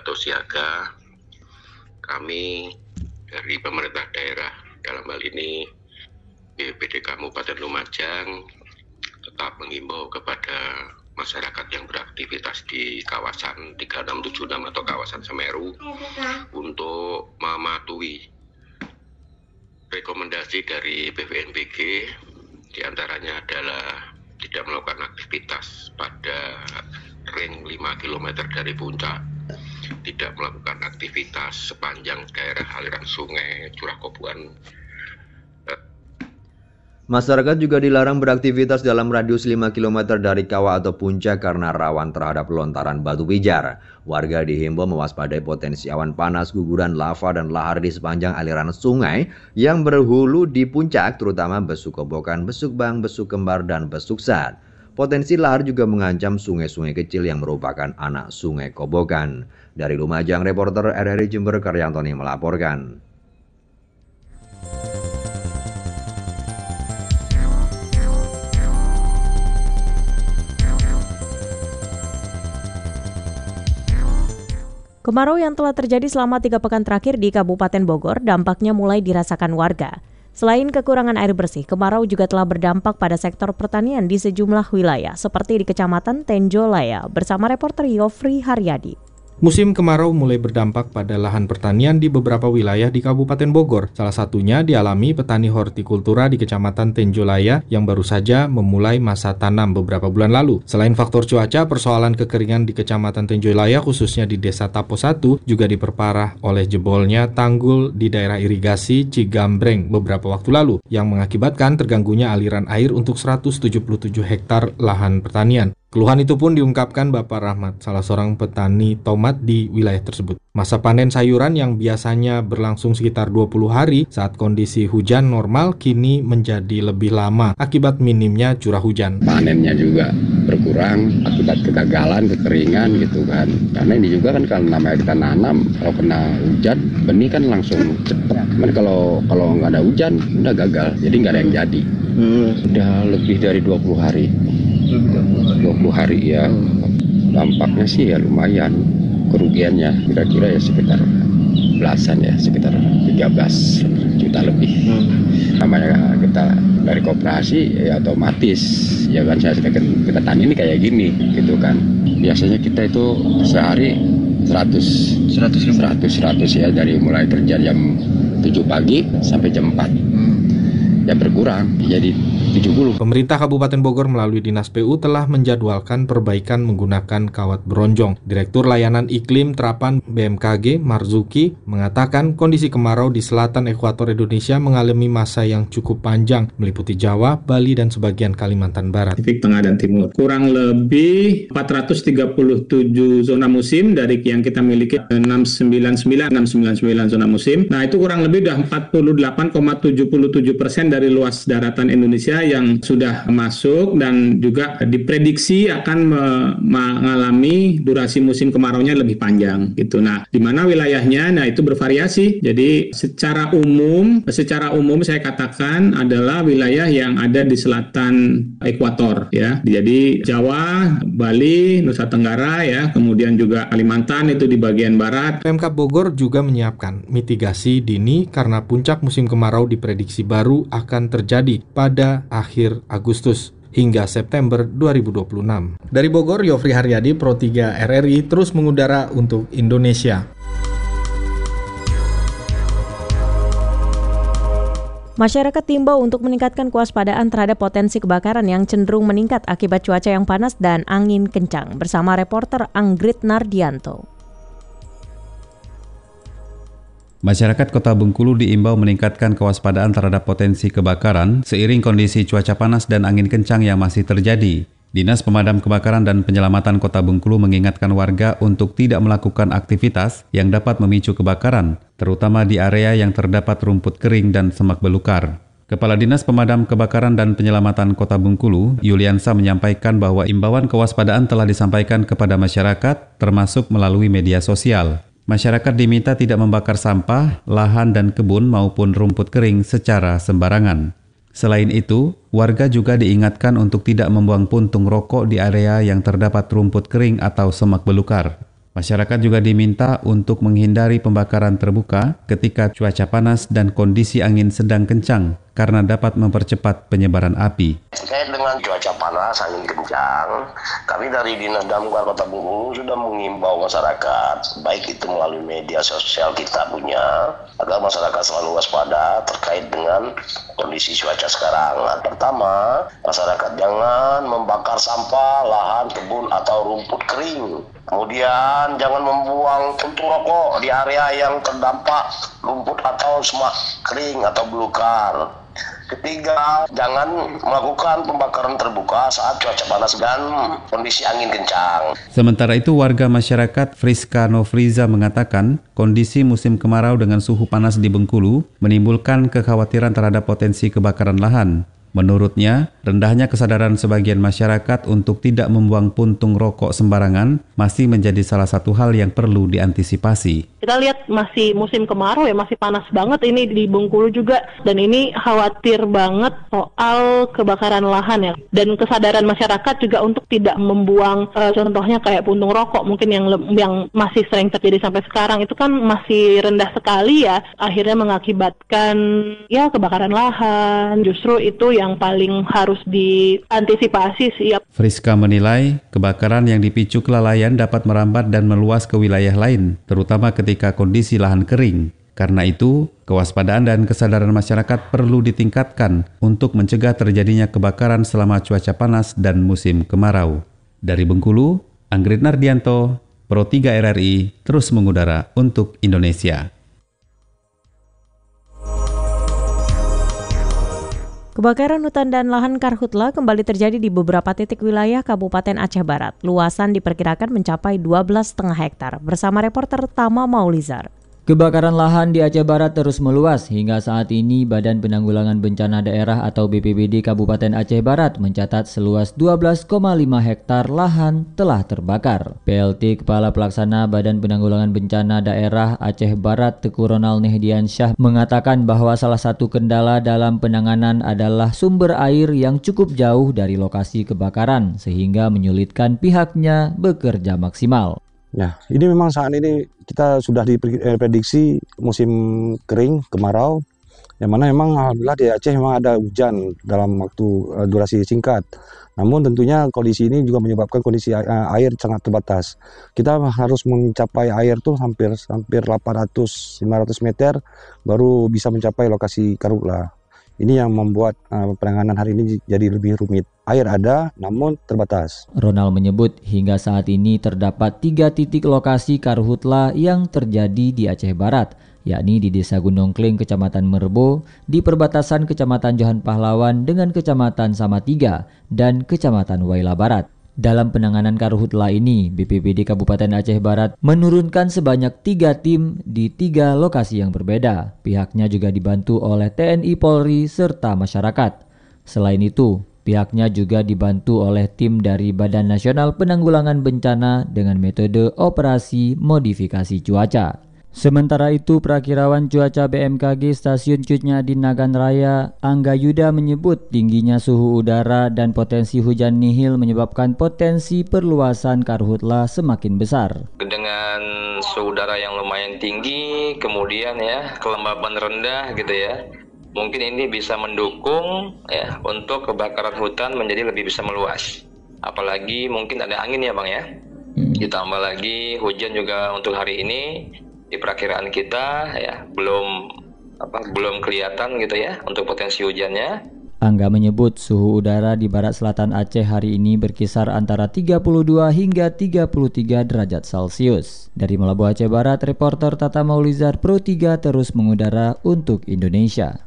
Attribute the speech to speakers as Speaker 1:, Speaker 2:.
Speaker 1: atau siaga. Kami dari pemerintah daerah, dalam hal ini BPBD Kabupaten Lumajang, tetap mengimbau kepada masyarakat yang beraktivitas di kawasan 3676 atau kawasan Semeru untuk mematuhi rekomendasi dari BVMBG, diantaranya adalah tidak melakukan aktivitas pada ring 5 km dari puncak, tidak melakukan aktivitas sepanjang daerah aliran sungai Curah Kobuan.
Speaker 2: Masyarakat juga dilarang beraktivitas dalam radius 5 km dari kawah atau puncak karena rawan terhadap lontaran batu pijar. Warga dihimbau mewaspadai potensi awan panas, guguran lava, dan lahar di sepanjang aliran sungai yang berhulu di puncak, terutama Besuk Kobokan, Besuk Bang, Besuk Kembar, dan Besuk Sat. Potensi lahar juga mengancam sungai-sungai kecil yang merupakan anak sungai Kobokan. Dari Lumajang, reporter RRI Jember Karyantoni melaporkan.
Speaker 3: Kemarau yang telah terjadi selama 3 pekan terakhir di Kabupaten Bogor dampaknya mulai dirasakan warga. Selain kekurangan air bersih, kemarau juga telah berdampak pada sektor pertanian di sejumlah wilayah, seperti di Kecamatan Tenjolaya, bersama reporter Yofri Haryadi.
Speaker 4: Musim kemarau mulai berdampak pada lahan pertanian di beberapa wilayah di Kabupaten Bogor. Salah satunya dialami petani hortikultura di Kecamatan Tenjolaya yang baru saja memulai masa tanam beberapa bulan lalu. Selain faktor cuaca, persoalan kekeringan di Kecamatan Tenjolaya khususnya di Desa Tapo 1 juga diperparah oleh jebolnya tanggul di daerah irigasi Cigambreng beberapa waktu lalu yang mengakibatkan terganggunya aliran air untuk 177 hektar lahan pertanian. Keluhan itu pun diungkapkan Bapak Rahmat, salah seorang petani tomat di wilayah tersebut. Masa panen sayuran yang biasanya berlangsung sekitar 20 hari saat kondisi hujan normal kini menjadi lebih lama akibat minimnya curah hujan.
Speaker 5: Panennya juga berkurang akibat kegagalan, kekeringan gitu kan. Karena ini juga kan kalau namanya kita nanam, kalau kena hujan, benih kan langsung cepat. Cuman kalau nggak ada hujan, udah gagal, jadi nggak ada yang jadi. Udah lebih dari 20 hari. 20 hari ya, dampaknya sih ya lumayan, kerugiannya kira-kira ya sekitar belasan ya, sekitar 13 juta lebih. Namanya kita dari koperasi ya otomatis ya kan, kita tani ini kayak gini gitu kan. Biasanya kita itu sehari 100 ya, dari mulai kerja jam 7 pagi sampai jam 4 ya berkurang jadi 70.
Speaker 4: Pemerintah Kabupaten Bogor melalui Dinas PU telah menjadwalkan perbaikan menggunakan kawat bronjong. Direktur Layanan Iklim Terapan BMKG Marzuki mengatakan kondisi kemarau di selatan ekuator Indonesia mengalami masa yang cukup panjang, meliputi Jawa, Bali, dan sebagian Kalimantan Barat.
Speaker 6: Pasifik Tengah dan Timur. Kurang lebih 437 zona musim dari yang kita miliki 699 zona musim. Nah, itu kurang lebih sudah 48,77% dari luas daratan Indonesia yang sudah masuk dan juga diprediksi akan mengalami durasi musim kemaraunya lebih panjang gitu. Nah, di mana wilayahnya? Nah, itu bervariasi. Jadi secara umum saya katakan adalah wilayah yang ada di selatan ekuator ya. Jadi Jawa, Bali, Nusa Tenggara ya, kemudian juga Kalimantan itu di bagian barat.
Speaker 4: Pemkab Bogor juga menyiapkan mitigasi dini karena puncak musim kemarau diprediksi baru akan terjadi pada akhir Agustus hingga September 2026. Dari Bogor, Yofri Haryadi, Pro 3 RRI terus mengudara untuk Indonesia.
Speaker 3: Masyarakat diimbau untuk meningkatkan kewaspadaan terhadap potensi kebakaran yang cenderung meningkat akibat cuaca yang panas dan angin kencang. Bersama reporter Anggrit Nardianto.
Speaker 7: Masyarakat Kota Bengkulu diimbau meningkatkan kewaspadaan terhadap potensi kebakaran seiring kondisi cuaca panas dan angin kencang yang masih terjadi. Dinas Pemadam Kebakaran dan Penyelamatan Kota Bengkulu mengingatkan warga untuk tidak melakukan aktivitas yang dapat memicu kebakaran, terutama di area yang terdapat rumput kering dan semak belukar. Kepala Dinas Pemadam Kebakaran dan Penyelamatan Kota Bengkulu, Yuliansa, menyampaikan bahwa imbauan kewaspadaan telah disampaikan kepada masyarakat, termasuk melalui media sosial. Masyarakat diminta tidak membakar sampah, lahan dan kebun maupun rumput kering secara sembarangan. Selain itu, warga juga diingatkan untuk tidak membuang puntung rokok di area yang terdapat rumput kering atau semak belukar. Masyarakat juga diminta untuk menghindari pembakaran terbuka ketika cuaca panas dan kondisi angin sedang kencang karena dapat mempercepat penyebaran api.
Speaker 8: Terkait dengan cuaca panas, angin kencang, kami dari Dinas Damkar Kota Bengkulu sudah mengimbau masyarakat, baik itu melalui media sosial kita punya, agar masyarakat selalu waspada terkait dengan kondisi cuaca sekarang. Nah, pertama, masyarakat jangan membakar sampah, lahan, kebun, atau rumput kering. Kemudian jangan membuang puntung rokok di area yang terdampak rumput atau semak kering atau belukar. Ketiga, jangan melakukan pembakaran terbuka saat cuaca panas dan kondisi angin kencang.
Speaker 7: Sementara itu, warga masyarakat Friska Nofriza mengatakan kondisi musim kemarau dengan suhu panas di Bengkulu menimbulkan kekhawatiran terhadap potensi kebakaran lahan. Menurutnya, rendahnya kesadaran sebagian masyarakat untuk tidak membuang puntung rokok sembarangan masih menjadi salah satu hal yang perlu diantisipasi.
Speaker 9: Kita lihat masih musim kemarau ya, masih panas banget ini di Bengkulu juga. Dan ini khawatir banget soal kebakaran lahan ya. Dan kesadaran masyarakat juga untuk tidak membuang, contohnya kayak puntung rokok mungkin yang masih sering terjadi sampai sekarang itu kan masih rendah sekali ya. Akhirnya mengakibatkan ya kebakaran lahan. Justru itu yang paling harus diantisipasi sih.
Speaker 7: Friska menilai kebakaran yang dipicu kelalaian dapat merambat dan meluas ke wilayah lain, terutama ketika kondisi lahan kering. Karena itu, kewaspadaan dan kesadaran masyarakat perlu ditingkatkan untuk mencegah terjadinya kebakaran selama cuaca panas dan musim kemarau. Dari Bengkulu, Anggrit Nardianto, Pro 3 RRI, terus mengudara untuk Indonesia.
Speaker 3: Kebakaran hutan dan lahan karhutla kembali terjadi di beberapa titik wilayah Kabupaten Aceh Barat. Luasan diperkirakan mencapai 12,5 hektar. Bersama reporter Tama Maulizar.
Speaker 10: Kebakaran lahan di Aceh Barat terus meluas. Hingga saat ini Badan Penanggulangan Bencana Daerah atau BPBD Kabupaten Aceh Barat mencatat seluas 12,5 hektar lahan telah terbakar. PLT Kepala Pelaksana Badan Penanggulangan Bencana Daerah Aceh Barat Teku Ronald Nehdiansyah mengatakan bahwa salah satu kendala dalam penanganan adalah sumber air yang cukup jauh dari lokasi kebakaran sehingga menyulitkan pihaknya bekerja maksimal.
Speaker 11: Ya, ini memang saat ini kita sudah diprediksi musim kering, kemarau, yang mana memang alhamdulillah di Aceh memang ada hujan dalam waktu durasi singkat. Namun tentunya kondisi ini juga menyebabkan kondisi air sangat terbatas. Kita harus mencapai air tuh hampir 800-500 meter baru bisa mencapai lokasi karhutla. Ini yang membuat penanganan hari ini jadi lebih rumit. Air ada, namun terbatas.
Speaker 10: Ronald menyebut hingga saat ini terdapat 3 titik lokasi karhutla yang terjadi di Aceh Barat, yakni di Desa Gunung Kling, Kecamatan Merbo, di perbatasan Kecamatan Johan Pahlawan dengan Kecamatan Samatiga, dan Kecamatan Waila Barat. Dalam penanganan karhutla ini, BPBD Kabupaten Aceh Barat menurunkan sebanyak 3 tim di 3 lokasi yang berbeda. Pihaknya juga dibantu oleh TNI Polri serta masyarakat. Selain itu, pihaknya juga dibantu oleh tim dari Badan Nasional Penanggulangan Bencana dengan metode operasi modifikasi cuaca. Sementara itu, Prakirawan Cuaca BMKG Stasiun Cutnya di Nagan Raya, Angga Yuda menyebut tingginya suhu udara dan potensi hujan nihil menyebabkan potensi perluasan karhutla semakin besar.
Speaker 12: Dengan suhu udara yang lumayan tinggi, kemudian ya kelembaban rendah gitu ya, mungkin ini bisa mendukung ya untuk kebakaran hutan menjadi lebih bisa meluas. Apalagi mungkin ada angin ya Bang ya. Ditambah lagi hujan juga untuk hari ini. Di perakiraan kita ya belum kelihatan gitu ya untuk potensi hujannya.
Speaker 10: Angga menyebut suhu udara di barat selatan Aceh hari ini berkisar antara 32 hingga 33 derajat Celcius. Dari Melabu Aceh Barat, reporter Tata Maulizar Pro 3 terus mengudara untuk Indonesia.